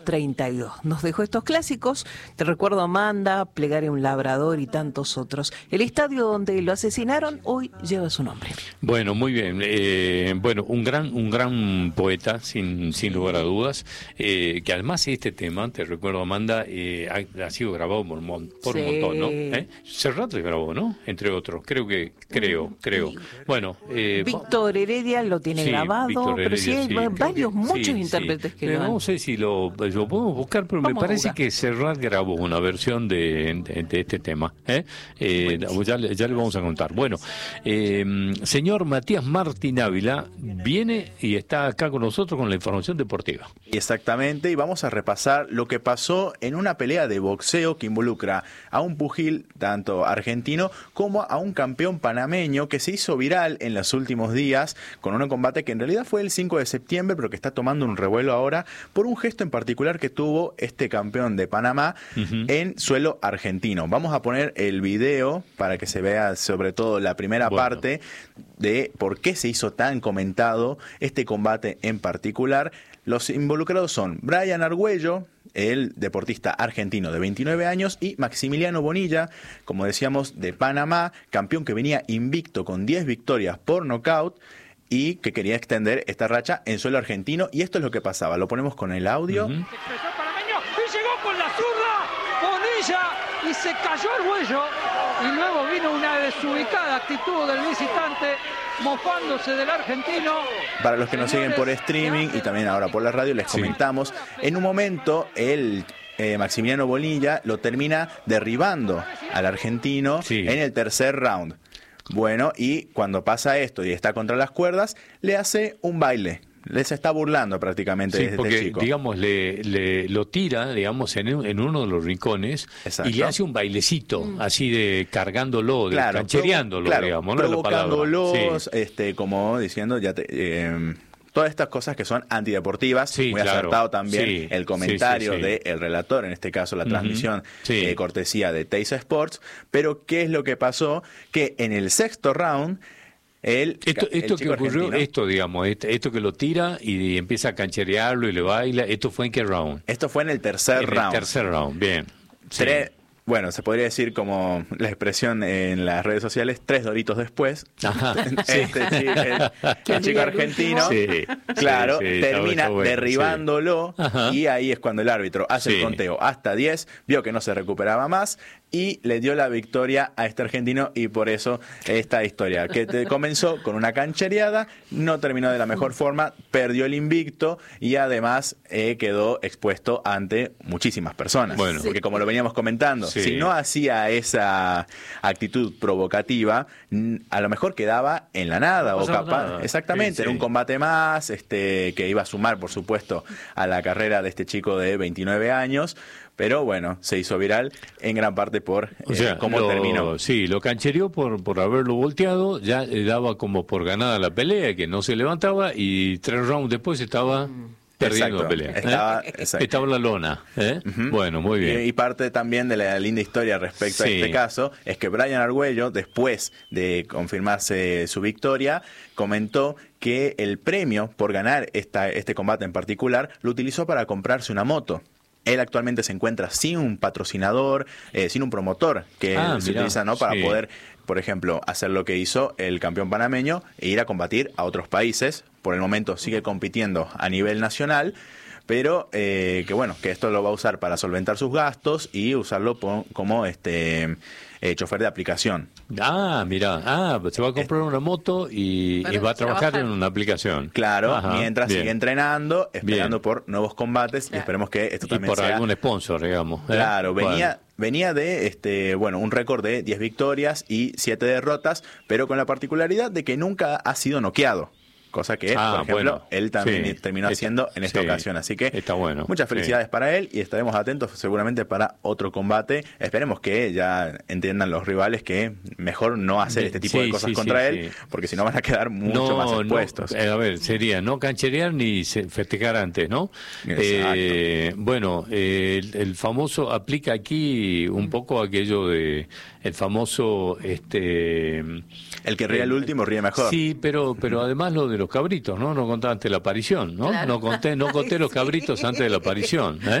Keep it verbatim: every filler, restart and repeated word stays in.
treinta y dos. Nos dejó estos clásicos, te recuerdo Amanda, Plegaria a un labrador y tantos otros. El estadio donde lo asesinaron hoy lleva su nombre. Bueno, muy bien. Eh, bueno, un gran un gran poeta, sin sin lugar a dudas, eh, que además este tema, te recuerdo Amanda, eh, ha, ha sido grabado por, mon, por sí. un montón, ¿no? ¿Eh? Serrat le grabó, ¿no? Entre otros, creo que, creo, creo. Bueno, eh, Víctor Heredia lo tiene sí, grabado, Víctor pero Heredia, sí hay sí, varios, que, muchos sí, intérpretes sí. que Pero lo han... no sé si lo, lo podemos buscar, pero Vamos me parece que que Serrat grabó una versión de, de, de este tema. ¿eh? Eh, ya, ya le vamos a contar. Bueno, eh, señor Matías Martín Ávila viene y está acá con nosotros con la información deportiva. Exactamente, y vamos a repasar lo que pasó en una pelea de boxeo que involucra a un pugil tanto argentino como a un campeón panameño que se hizo viral en los últimos días con un combate que en realidad fue el cinco de septiembre, pero que está tomando un revuelo ahora por un gesto en particular que tuvo este campeón de Panamá uh-huh. en suelo argentino. Vamos a poner el video para que se vea sobre todo la primera bueno. parte de por qué se hizo tan comentado este combate en particular. Los involucrados son Brian Argüello, el deportista argentino de veintinueve años, y Maximiliano Bonilla, como decíamos, de Panamá, campeón que venía invicto con diez victorias por nocaut y que quería extender esta racha en suelo argentino. Y esto es lo que pasaba. Lo ponemos con el audio. Uh-huh. Y llegó con la zurda Bonilla y se cayó Argüello. Y luego vino una desubicada actitud del visitante, mofándose del argentino. Para los que nos siguen por streaming y también ahora por la radio, les comentamos, sí. en un momento el eh, Maximiliano Bonilla lo termina derribando al argentino sí. en el tercer round. Bueno, y cuando pasa esto y está contra las cuerdas, le hace un baile. Les está burlando prácticamente sí, de porque, este chico. digamos, le, le lo tira, digamos, en, en uno de los rincones. Exacto. Y le hace un bailecito, mm. así de cargándolo, de claro, canchereándolo, claro, digamos, ¿no? Provocándolos, sí. este, como diciendo, ya te... Eh, todas estas cosas que son antideportivas, sí, muy claro. acertado también sí, el comentario sí, sí, sí. del relator, en este caso la transmisión uh-huh. sí. eh, cortesía de Teisa Sports, pero ¿qué es lo que pasó? Que en el sexto round, el, esto, el esto que ocurrió, argentino, esto digamos, esto, esto que lo tira y empieza a cancherearlo y le baila, ¿esto fue en qué round? Esto fue en el tercer en round. En el tercer round, bien. Tres... Sí. Bueno, se podría decir como la expresión en las redes sociales, tres doritos después. Ajá, este sí. chico, el, el chico argentino, sí, claro, sí, sí, termina bueno, derribándolo sí. y ahí es cuando el árbitro hace sí. el conteo hasta diez, vio que no se recuperaba más y le dio la victoria a este argentino y por eso esta historia que te comenzó con una canchereada, no terminó de la mejor forma, perdió el invicto y además eh, quedó expuesto ante muchísimas personas. Bueno, porque como lo veníamos comentando, sí. si no hacía esa actitud provocativa, a lo mejor quedaba en la nada no o capaz, nada. exactamente, sí, en sí. un combate más, este, que iba a sumar, por supuesto, a la carrera de este chico de veintinueve años. Pero bueno, se hizo viral en gran parte por o sea, eh, cómo lo, terminó. Sí, lo canchereó por, por haberlo volteado, ya eh, daba como por ganada la pelea, que no se levantaba y tres rounds después estaba perdiendo exacto, la pelea. Estaba, ¿eh? exacto. estaba en la lona. ¿eh? Uh-huh. Bueno, muy bien. Y, y parte también de la linda historia respecto sí. a este caso es que Brian Argüello, después de confirmarse su victoria, comentó que el premio por ganar esta, este combate en particular lo utilizó para comprarse una moto. Él actualmente se encuentra sin un patrocinador, eh, sin un promotor que ah, se mirá, utiliza, ¿no? Para sí. poder, por ejemplo, hacer lo que hizo el campeón panameño e ir a combatir a otros países. Por el momento sigue compitiendo a nivel nacional, pero eh, que bueno, que esto lo va a usar para solventar sus gastos y usarlo po- como este eh, chofer de aplicación. Ah, mira, ah, se va a comprar una moto y, y va a trabajar, trabajar en una aplicación. Claro, Ajá, mientras bien. sigue entrenando, esperando bien. por nuevos combates claro. y esperemos que esto también y por sea... algún sponsor, digamos. ¿eh? Claro, venía... Bueno. Venía de este bueno un récord de diez victorias y siete derrotas, pero con la particularidad de que nunca ha sido noqueado. Cosa que, ah, por ejemplo, bueno, él también sí, terminó está, haciendo en esta sí, ocasión. Así que está bueno, muchas felicidades sí. para él y estaremos atentos seguramente para otro combate. Esperemos que ya entiendan los rivales que mejor no hacer este tipo sí, de cosas sí, contra sí, él, sí. porque si no van a quedar mucho no, más expuestos. No, eh, a ver, sería no cancherear ni festejar antes, ¿no? Eh, bueno, eh, el, el famoso, aplica aquí un poco aquello de, el famoso... este El que ríe el último ríe mejor. Sí, pero, pero además lo de los cabritos, ¿no? No conté antes de la aparición, ¿no? Claro. No conté, no conté Ay, los sí. cabritos antes de la aparición, ¿eh?